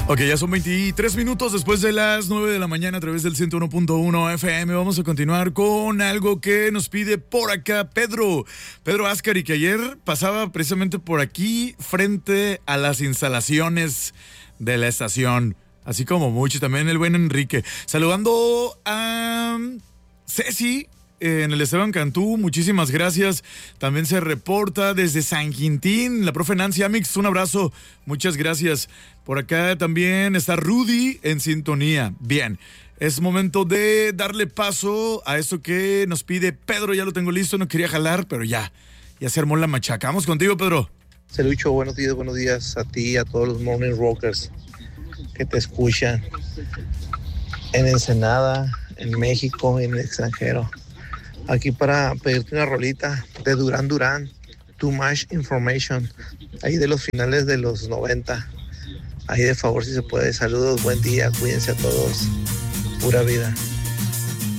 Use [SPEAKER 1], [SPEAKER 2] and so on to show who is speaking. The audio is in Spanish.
[SPEAKER 1] Ok, ya son 23 minutos después de las 9 de la mañana a través del 101.1 FM. Vamos a continuar con algo que nos pide por acá Pedro Ascari, que ayer pasaba precisamente por aquí frente a las instalaciones de la estación, así como mucho, también el buen Enrique. Saludando a Ceci en el Esteban Cantú, muchísimas gracias. También se reporta desde San Quintín la profe Nancy Amix, un abrazo, muchas gracias. Por acá también está Rudy en sintonía. Bien, es momento de darle paso a esto que nos pide Pedro. Ya lo tengo listo, no quería jalar, pero ya se armó la machaca. Vamos contigo, Pedro.
[SPEAKER 2] Celucho, buenos días a ti y a todos los Morning Rockers que te escuchan en Ensenada, en México y en el extranjero. Aquí para pedirte una rolita de Duran Duran, Too Much Information, ahí de los finales de los 90. Ahí de favor si se puede. Saludos, buen día, cuídense a todos. Pura vida.